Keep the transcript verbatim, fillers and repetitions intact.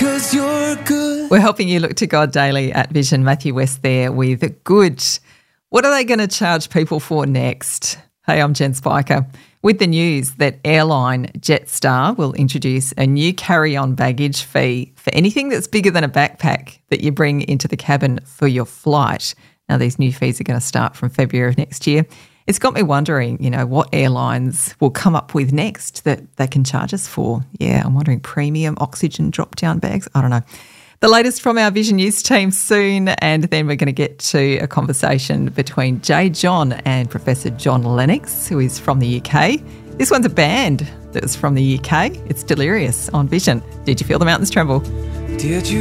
'cause you're good. We're helping you look to God daily at Vision. Matthew West there with Good. What are they going to charge people for next? Hey, I'm Jen Spiker. With the news that airline Jetstar will introduce a new carry-on baggage fee for anything that's bigger than a backpack that you bring into the cabin for your flight. Now, these new fees are going to start from February of next year. It's got me wondering, you know, what airlines will come up with next that they can charge us for. Yeah, I'm wondering premium oxygen drop-down bags. I don't know. The latest from our Vision News team soon, and then we're going to get to a conversation between J. John and Professor John Lennox, who is from the U K. This one's a band that was from the U K. It's Delirious on Vision. Did you feel the mountains tremble? Did you